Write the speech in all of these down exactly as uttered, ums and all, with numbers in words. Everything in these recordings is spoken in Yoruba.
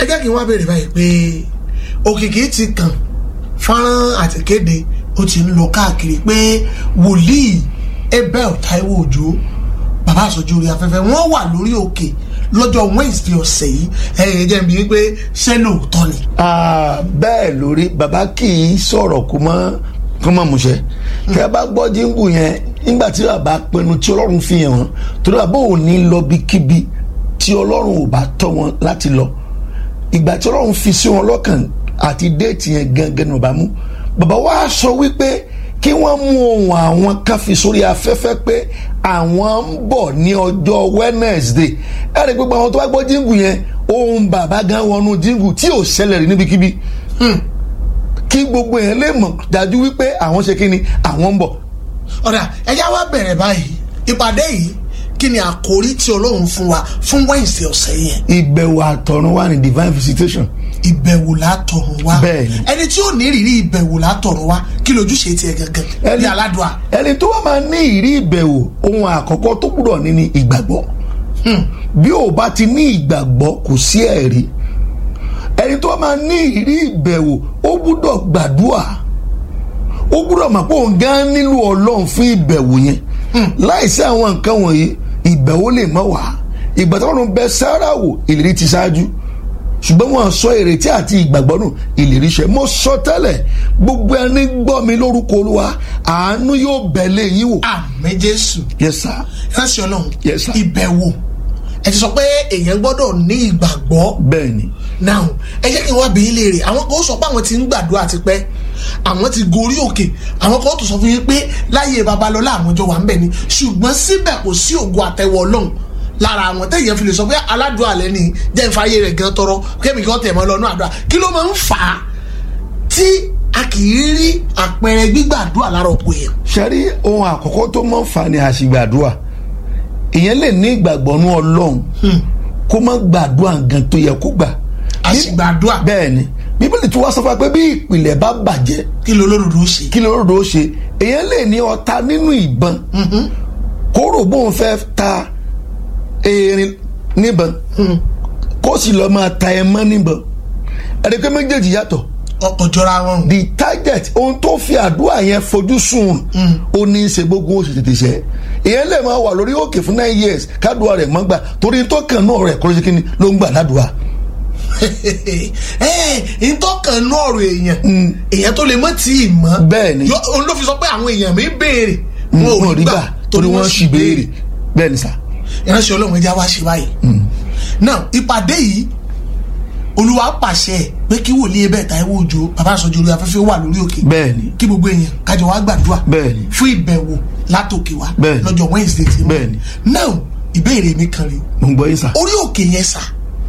ẹ jẹ́ kí n wá béèrè báyìí pé òkìkí ti kàn fọ́nrán àtìkéde ó ti ń lọ káàkiri pé wòlíì Abel Taiwo Òjó bàbá àsọjú orí afẹ́fẹ́ wọ́n wà lórí òkè lọ́jọ́ Wednesday ọ̀sẹ̀ yìí ẹ̀yìn jẹ́ bí wípé ṣé lóòótọ́ ni. bẹ́ẹ̀ lórí bàbá kì í sọ̀rọ̀ kó mọ́ kó mọ́ múṣẹ́ kí a bá gbọ́ jíǹgù yẹn nígbà tí bàbá pinnu tí Ọlọ́run fi hàn wọ́n torí bàbá ò ní lọ bí kíbi tí Ọlọ́run ò bá tọ́ wọn láti lọ ìgbà tí Ọlọ́run fi sí wọn lọ́kàn àti déètì yẹn gangan ní bàbá mú bàbá wa sọ wípé kí wọ́n mú ohun àwọn kan fi sórí afẹ́fẹ́ pé àwọn ń bọ̀ ní ọjọ́ Wednesday ẹ̀rí gbogbo àwọn tó bá gbọ́ jíǹgù yẹn ohun bàbá gan wọnú jíǹgù tí ò ṣẹlẹ̀ rí níbikíbi kí gbogbo yẹn lè mọ̀ dájú wípé àwọn ṣe kí ni àwọn ń bọ̀. ọ̀rẹ́ ẹ̀yà wa bẹ̀rẹ̀ báyìí ìpàdé yìí kí ni àkórí tí Ọlọ́run fún wa fún Wednesday ọ̀sẹ̀ yẹn. ìbẹ̀wò àtọ̀run wà ní divine visitation. ìbẹ̀wò látọ̀run wá. bẹ́ẹ̀ni. ẹni tí ó ní ìrírí ìbẹ̀wò látọ̀run wá kí lójúṣe tiẹ̀ gangan ní aládùá. ẹni tó wá máa ní ìrírí ìbẹ̀wò ohun àkọ́kọ́ tó gbúdọ̀ ní ni ìgbàgbọ́. bí o bá ti ní ìgbàgbọ́ kò sí ẹ̀rí. ẹni tó wá máa ní ìrírí ìbẹ̀wò ó gbúdọ̀ gbàdúà. ó gbúdọ̀ mọ̀ pé òun gan nílò Ọlọ́run fún ìbẹ̀wò yẹn. láìsí àwọn nǹkan wọ̀nyí ìbẹ̀wò lè má wá. ìgbà tí wọ́n bẹ Sárà wò ìlérí ti ṣáájú ṣùgbọ́n wọn sọ ìrètí àti ìgbàgbọ́ nù ìlérí ṣẹ. mo sọ tẹ́lẹ̀ gbogbo ẹni gbọ́ mi lórúkọ Olúwa àánú yóò bẹ̀lẹ̀ yín wò. àmín Jésù. yes sir. ìránṣẹ́ Ọlọ́run. yes sir. ìbẹ̀wò ẹ ti sọ pé èèyàn gbọ́dọ̀ ní ìgbàgbọ́. bẹ́ẹ̀ni. now ẹ jẹ́ kí n wá bí ilé rẹ̀ àwọn kan sọ pé àwọn ti ń gbàdúrà tipẹ́ àwọn ti gorí òkè àwọn kan tó sọ fún yín pé láyé Babalọ́lá àwọn jọ wà ń bẹ̀ ni ṣùgbọ́n síbẹ̀ kò sí ògo àtẹwọ́ Ọlọ́run lára àwọn tẹ̀yẹ̀ fi lè sọ pé aládùn àlẹ́ ni jẹ́ ìfàyè rẹ̀ gan tọrọ kémi kan tẹ̀ mọ́ lọ́nà àdúrà kí ló máa ń fà á tí a kì í rí àpẹẹrẹ gbígbàdúrà lára ọ̀pọ̀ èèyàn. ṣẹ́rí ohun àkọ́kọ́ tó máa ń fà ní àṣìgbàdúrà ìyẹn lè ní ìgbàgbọ́ nú Ọlọ́run kó má gbàdúrà gan tó yẹ kó gbà. àṣìgbàdúrà. bẹ́ẹ̀ni Bíbélì tí wọ́n sọ fún wa pé bí ìpìlẹ̀ bá bàjẹ́ kí ló lódodo ó ṣe. kí ló lódodo ó ṣe èèyàn lè ní ọta nínú ìbọn kó rò bóun fẹ́ ta erin níbọn kó sì lọ máa ta ẹ mọ́ níbọn ẹ̀rẹ́kẹ́ méjèèjì yàtọ̀. ọkọ̀ jọra wọn. the target ohun tó fi àdúrà yẹn fojú sùn ó ní í ṣe gbogbo oṣù tètè ṣe ìyẹn lè máa wà lórí òkè fún nine years kádùá rẹ̀ mọ́ gbà torí tó kàn náà rẹ̀ kọ́lọ́sí kínní ló ń gbà ládùúà. ẹ ntọ́kàn náà ọ̀rọ̀ èèyàn èèyàn tó lè mọ́ tí ì mọ́. bẹ́ẹ̀ni. òun ló fi sọ pé àwọn èèyàn mi béèrè wọn ò rí gbà torí wọ́n ṣì béèrè bẹ́ẹ̀ni sà. ìránṣẹ́ Ọlọ́run ẹja wá ṣe báyìí. now ìpàdé yìí Olúwa pàṣẹ pé kí wòlíì Abel Taiwo Òjó bàbá àsọjú orí afẹ́fẹ́ wà lórí òkè. bẹ́ẹ̀ni. kí gbogbo èèyàn kájọ wá gbàdúrà. bẹ́ẹ̀ni. fún ìbẹ̀wò látòkè wá. bẹ́ẹ̀ni. lọ́jọ́ Wednesday tí mo. bẹ́ẹ̀ni. now ìbéèrè mi kan rí. mo ń gbọ́ yín sà. orí òkè yẹn sà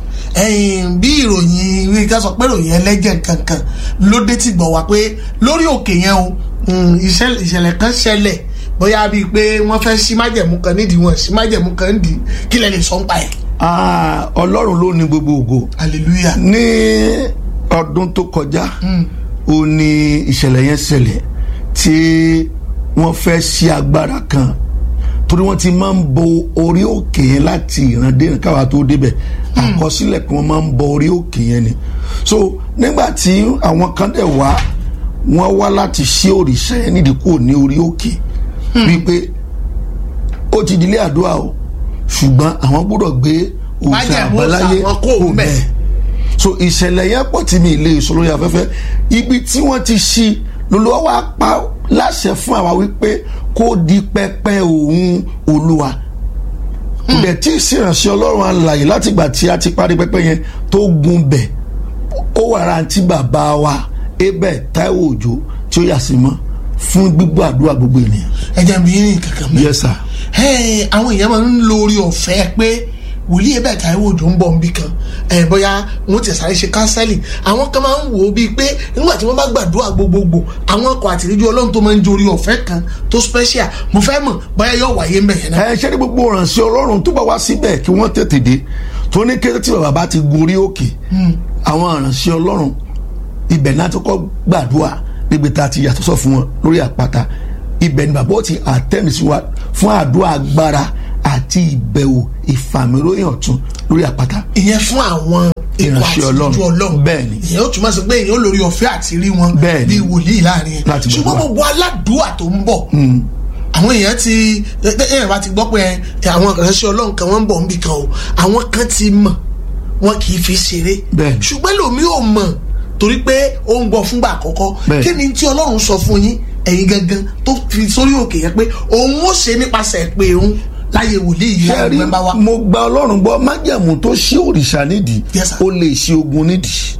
bí ìròyìn ìwé ká sọ pé ìròyìn ẹlẹ́jẹ̀ kankan ló dé tí gbọ̀ wá pé lórí òkè yẹn o ìṣẹ̀lẹ̀ kan ṣẹlẹ̀ bóyá bíi pé wọ́n fẹ́ sí májẹ̀mú kan nídìí wọn sí májẹ̀mú kan nídìí kí lẹ lè sọ ń pa ẹ̀. Ọlọ́run ló ní gbogbo ògo. hallelujah. ní ọdún tó kọjá ó ní ìṣẹ̀lẹ̀ yẹn ṣẹlẹ̀ tí wọ́n fẹ́ sí agbára kan torí wọ́n ti máa ń bo orí òkè yẹn láti ìrandé káwa tó débẹ̀ àkọsílẹ̀ pé wọ́n máa ń bo orí òkè yẹn ni so nígbà tí àwọn kan dẹ̀ wá wọ́n wá láti ṣí òrìṣà yẹn nídìí kúrò ní orí òkè wípé ó ti dilé àdúrà o ṣùgbọ́n àwọn gbọ́dọ̀ gbé òòṣà àbáláyé kò mẹ́ so ìṣẹ̀lẹ̀ yẹn pọ̀ tí mi lè sọ lórí afẹ́fẹ́ ibi tí wọ́n ti ṣí lọ́lọ́wọ́ wa pa láṣẹ fún àwa wípé kó di pẹpẹ òun Olúwa kò dẹ̀ tí ì sìrànṣẹ́ Ọlọ́run alààyè látìgbà tí a ti parí pẹpẹ yẹn tó gun bẹ̀ ó wà rántí bàbá wa Abel Taiwo Òjó tí ó yà sí mọ́ fún gbígbọ́ àdúrà gbogbo ènìyàn. ẹ jẹ́ mi ní kankan mẹ́. yes sir. àwọn èèyàn máa ń lo orí ọ̀fẹ́ pé wòlíì Abel Taiwo Òjó ń bọ̀ nbí kan ẹ bóyá wọn ti sáré ṣe kánsẹ́lì àwọn kan máa ń wò ó bíi pé nígbà tí wọ́n bá gbàdúrà gbogbogbò àwọn ọkọ̀ àtìríjú Ọlọ́run tó máa ń jorí ọ̀fẹ́ kan tó special mo fẹ́ mọ̀ bóyá yóò wáyé ń bẹ̀ yẹn náà. ẹ ṣe ní gbogbo ìránṣẹ́ Ọlọ́run tó bá wá síbẹ̀ kí wọ́n tètè dé tó ní kété tí bàbá bá ti gorí òkè àwọn ìránṣẹ́ Ọlọ́run ibẹ̀ náà tó kọ́ gbàdúrà níbi tá a ti yàtọ̀ sọ fún wọn lórí àpáta ibẹ̀ ni bàbá ó ti àtẹ́ni sí wa fún àdúrà agbára àti ìbẹ̀wò ìfàmìlóyìn ọ̀tún lórí àpáta. ìyẹn fún àwọn ìránṣẹ́ Ọlọ́run bẹ́ẹ̀ ni ìyẹn ó túmọ̀ sí pé èèyàn lórí ọ̀fẹ́ àti rí wọn bíi wòlíì láàrin ẹ̀ ṣùgbọ́n gbogbo aládùúà tó ń bọ̀ àwọn èèyàn ti èèyàn bá ti gbọ́ pé àwọn ìránṣẹ́ Ọlọ́run kan wọ́n ń bọ̀ níbi kan o àwọn kan ti mọ̀ wọn kì í fi ṣeré ṣùgbọ́n lòmí ò mọ̀ torí pé ó ń gbọ́ fúngbà àkọ́kọ́ kí ni tí Ọlọ́run sọ fún yín ẹ̀yin gangan tó fi sórí òkè yẹn pé òun ó ṣe nípasẹ̀ pé òun láyé wòlíì yìí láti mẹ́mbà wa. mo gba Ọlọ́run gbọ́ májẹ̀mú tó ṣí òrìṣà nídìí ó lè ṣí ogun nídìí.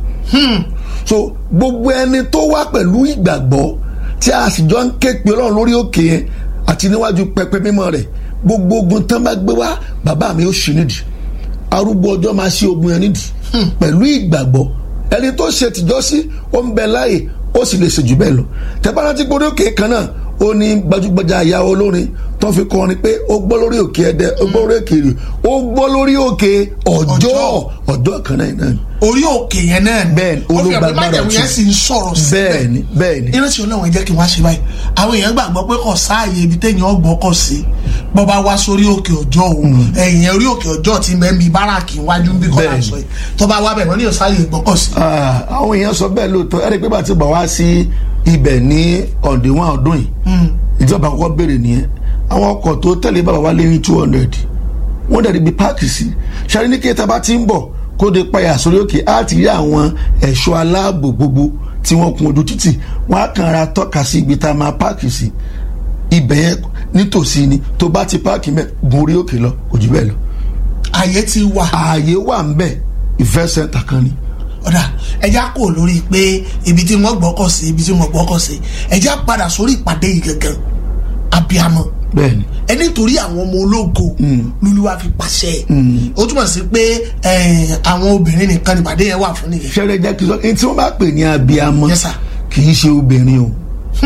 so gbogbo ẹni tó wá pẹ̀lú ìgbàgbọ́ tí a sì jọ ń ké pe Ọlọ́run lórí òkè yẹn àti níwájú pẹpẹ mímọ́ rẹ̀ gbogbo ogun tán bá gbé wá bàbá mi ó ṣí nídìí arúgbó ọjọ́ máa ṣí ogun yẹn nídìí pẹ̀lú ìgbàgbọ́ ẹni tó ṣe tìjọ́sí ó ń bẹ láàyè ó sì lè ṣe jù bẹ́ẹ̀ lọ tẹ́bárántí gbórí òkè kan náà ó ní gbajúgbajà ìyá olórin tó fi kọrin pé ó gbọ́ lórí òkè ẹdẹ ó gbọ́ lórí òkè rè ó gbọ́ lórí òkè ọjọ́ ọjọ́ kan náà náà. orí òkè yẹn náà bẹ́ẹ̀ olùgbàgbàrà ọ̀tún yẹn sì ń sọ̀rọ̀ sí bẹ́ẹ̀ ni bẹ́ẹ̀ ni. ìrántí Ọlọ́run ẹ jẹ́ kí n wá ṣe báyìí àwọn èèyàn gbàgbọ́ pé kò sáàyè ibi téèyàn ọgbọ́ kọ̀ sí bọ́ bá wá sórí òkè ọjọ́ o ẹ̀yìn orí òkè ọjọ́ ti mẹ́mí báràkì wájú bí kò náà sọ yìí tó bá wá bẹ̀ wọ́n ní òsáàyè gbọ́kọ̀ sí. àwọn èèyàn sọ bẹ́ẹ̀ lóòótọ́ ẹ̀rí pé bàtí bà wá sí ibẹ̀ ní ọ̀dẹ̀wọ̀n ọdún yìí ìjọba àkọ́kọ́ béèrè nìyẹn àwọn ọkọ̀ tó tẹ̀lé bàbá wa lé ní two hundred wọ́n dẹ̀ ibi páàkì sí ṣáà ní kí ẹta bá ti ń bọ̀ kó de payà sórí òkè á ti rí àwọn ẹ̀ṣọ́ aláàbò gbogbo tí wọ́n kun ojú títì wọ́n á kàn ra tọ́ka sí ibi tá a máa páàkì sí ibẹ̀ yẹn nítòsí ni tó bá ti páàkì mẹ́ gun orí òkè lọ kò jù bẹ́ẹ̀ lọ. ààyè ti wà. ààyè wà ń bẹ̀ ìfẹ́ sẹ́ńtà kan ni. ọ̀dà ẹja kò lórí pé ibi tí wọ́n gbọ́kọ̀ sí ibi tí wọ́n gbọ́kọ̀ sí ẹja padà sórí ìpàdé yìí gangan abiyamọ bẹ́ẹ̀ni ẹni torí àwọn ọmọ ológo lulúwa fi pàṣẹ ó túmọ̀ sí pé àwọn obìnrin nìkan nípàdé yẹn wà fún nìyẹn. ṣẹlẹ̀ jẹ́ kí n sọ ẹni tí wọ́n bá pè ní abiyamọ kì í ṣe obìnrin o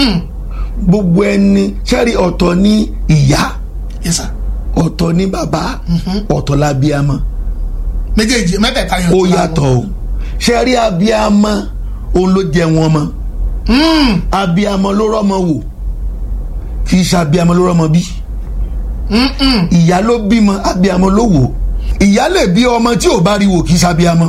gbogbo ẹni ṣẹ́rí ọ̀tọ̀ ní ìyá ọ̀tọ̀ ní bàbá ọ̀tọ̀ lábíamọ méjèèjì mẹ́tẹ̀ẹ̀ta yẹn ó yàtọ̀ o ṣẹ́rí abiyamọ òun ló jẹ wọn mọ́ abiyamọ ló rọ́mọ wò kì í ṣe abiyamọ ló rọ́mọ bí ìyá ló bímọ abiyamọ ló wò ìyá lè bí ọmọ tí ò bá rí wò kì í ṣe abiyamọ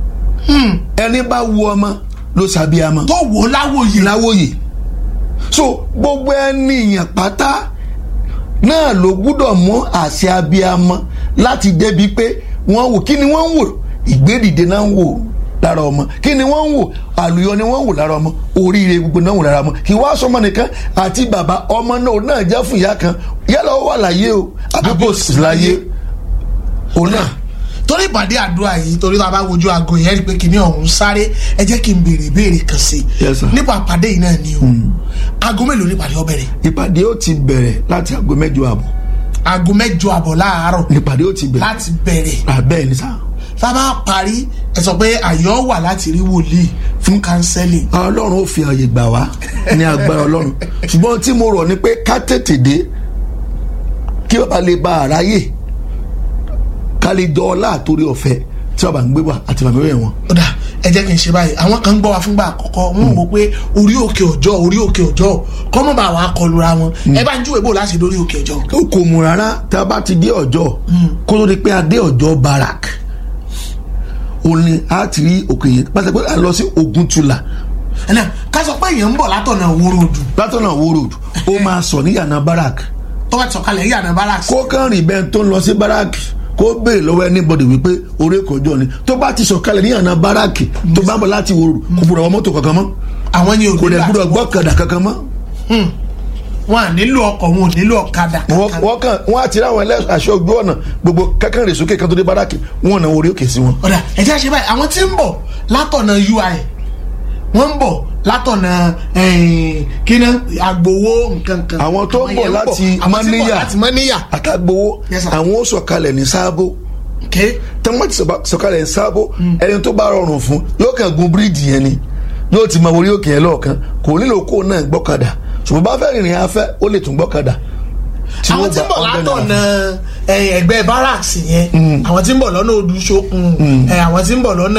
ẹni bá wo ọmọ ló ṣe abiyamọ tó wò láwòye láwòye so gbogbo ẹnìyàn pátá náà ló gbúdọ̀ mú àṣẹ abiyamọ láti débi pé wọ́n wò kí ni wọ́n ń wò ìgbédìde náà ń wò lára ọmọ kí ni wọ́n ń wò àlùyọ ni wọ́n ń wò lára ọmọ oríire gbogbo náà ń wò lára ọmọ kí wọ́n aṣọ ọmọ nìkan àti bàbá ọmọ náà náà jẹ́ fún ìyá kan yálà ó wà láyé o àbí kò sí láyé òun náà. torí ìpàdé àdúrà yìí torí tá a bá wojú aago yẹn rí i pé kìnìún ọ̀hún sáré ẹ jẹ́ kí n béèrè béèrè kan sí i nípa ìpàdé yìí náà ni o aago mélòó nípàdé ó bẹ̀rẹ̀. ìpàdé ó ti bẹ̀rẹ̀ láti aago mẹ́jọ àbọ̀. aago mẹ́jọ àbọ̀ láàárọ̀ ìpàdé ó ti bẹ̀rẹ̀ láti bẹ̀rẹ̀. àbẹ́ẹ̀ ni sáà tá a bá parí ẹ sọ pé àyọ̀ wà láti rí wòlíì fún kánsẹ́lì. ọlọ́run ó fi àyè gbà wá ní agbára ọlọ́run ṣùgbọ́n tí mo rọ̀ ni pé ká tètè dé kí bàbá lè ba àráyè ká lè jọ ọlá àtòrí ọ̀fẹ́ tí bàbá ń gbé wá àti bàbá rẹ̀ wọn. ó dà ẹ jẹ́ kí n ṣe báyìí àwọn kan ń gbọ́ wa fúngbà àkọ́kọ́ wọ́n wò pé orí òkè ọjọ́ orí òkè ọjọ́ kọ́mọ́ bá wa kọlura wọn ẹ bá ń júwèé bò láti lórí òkè ọjọ́. ó kò mú rárá tá a bá ti dé ọjọ́ kó tó di pé a dé ọjọ́ barak òun ni a ti rí òkè yẹn pàṣẹ pé a lọ sí Ògúntúlà. ẹnà ká sọ pé èèyàn ń bọ̀ látọ̀nà Ìwó Road. látọ̀nà Ìwó Road ó máa sọ ní yànnà barak. tó bá ti sọ̀kalẹ̀ ní yànnà barak. kó kàn rìn bẹ́ẹ̀ tó ń lọ sí barak kó béèrè lọ́wọ́ anybody wípé orí kọjọ́ ni tó bá ti sọ̀kalẹ̀ ní yànnà barak tó bá ń bọ̀ láti Ìwó Road kò gbúdọ̀ wọ mọ́tò kankan mọ́. àwọn ni kò dẹ̀ gbúdọ̀ gbọ́kadà kankan mọ́. wọn à nílò ọkọ̀ wọn ò nílò ọ̀kadà kankan. wọ́n kàn wọ́n àti ráwọn ẹlẹ́ṣọ́ ojú ọ̀nà gbogbo kankan rè sókè kan tó dé báràkì wọn náà orí òkè sí wọn. ọ̀dà ẹ̀jẹ̀ àṣẹ báyìí àwọn tí ń bọ̀ látọ̀nà U I wọ́n ń bọ̀ látọ̀nà kíná Àgbòwó nǹkankan. àwọn tó ń bọ̀ láti Mọ́níyà àtàgbòwó àwọn ó sọ̀kalẹ̀ ní Sábó tí wọ́n ti sọ̀kalẹ̀ ní Sábó ẹni tó bá rọrùn fún yóò kàn gun bíríìjì yẹn ni yóò ti mọ orí òkè yẹn lọ́ọ̀kan kò nílò kó náà gbọ́kadà ṣùgbọ́n bá fẹ́ rìnrìn afẹ́ ó lè tún gbọ́kadà. àwọn tí ń bọ̀ látọ̀nà ẹgbẹ́ barracks yẹn àwọn tí ń bọ̀ lọ́nà Odùsókun àwọn tí ń bọ̀ lọ́nà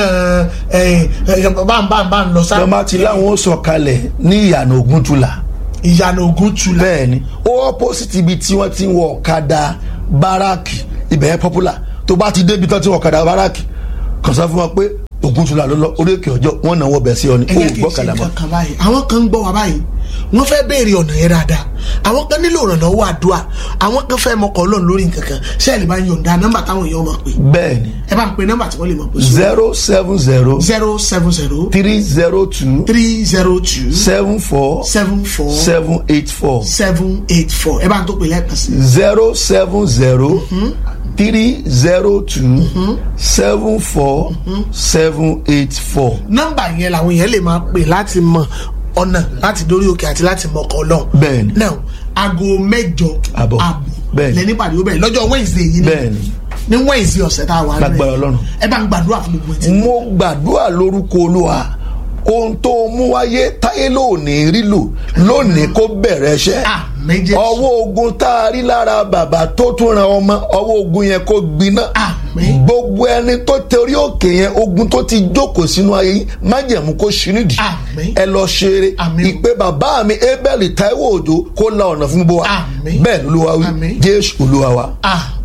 báńbáńbá lọ sáré. tọ́mà tí láwọn ó sọ̀kalẹ̀ ní ìyànà Ògúntúlà. ìyànà Ògúntúlà. bẹ́ẹ̀ni ó opposite ibi tí wọ́n ti ń wọ ọ̀kadà báràkì ibẹ̀ yẹn popular tó bá ti débi tó ti wọ ọ̀kadà báràkì kàn sọ fún wọn pé Ògúntúlá ló lọ orí òkè ọjọ́ wọn náà wọ bẹ̀ sí ọ ni ó gbọ́kànlá mọ́. àwọn kan ń gbọ́ wa báyìí wọ́n fẹ́ béèrè ọ̀nà yẹn dáadáa, àwọn kan nílò ìrànlọ́wọ́ àdúrà, àwọn kan fẹ́ mọ̀kọ́ Ọlọ́run lórí nǹkan kan. ṣé ẹ lè bá yọ̀ǹda nọ́mbà táwọn èèyàn máa pè? bẹ́ẹ̀ni. ẹ bá ń pe nọ́mbà tí wọ́n lè máa pè. zero seven zero. zero seven zero. three zero two. three zero two. seven four. seven four. seven eight four. seven eight four. ẹ bá ń tó pè lẹ́ẹ̀kan sí. zero seven zero. three zero two. seven four. seven eight four. nọ́mbà yẹn làwọn èèyàn lè máa pè láti mọ ọ̀nà láti dórí òkè àti láti mọ̀kọ́ Ọlọ́run. bẹ́ẹ̀ni. now aago mẹ́jọ àbọ̀ lẹ́ni pàdé ó bẹ̀rẹ̀ lọ́jọ́ Wednesday yìí ni. bẹ́ẹ̀ni. ní Wednesday ọ̀sẹ̀ tá a wà rẹ̀. lágbára Ọlọ́run. ẹ bá ń gbàdúrà fún gbogbo etí. mo gbàdúrà lórúkọ Olúwa ohun tó mú wáyé táyé lónìí rí lò lónìí kó bẹ̀rẹ̀ iṣẹ́. àmín Jésù. ọwọ́ ogun tá a rí lára bàbá tó tún ran ọmọ ọwọ́ ogun yẹn kó gbiná. àmín. gbogbo ẹni tó torí òkè yẹn ogun tó ti jókòó sínú ayé yìí májẹ̀mú kó ṣí nídìí. àmín. ẹ lọ ṣeré. àmín. ìpè bàbá mi Abel Táíwò Òjó kó la ọ̀nà fún gbogbo wa. àmín. bẹ́ẹ̀ ló wá wí àmín. Jésù Olúwa wa. àmín.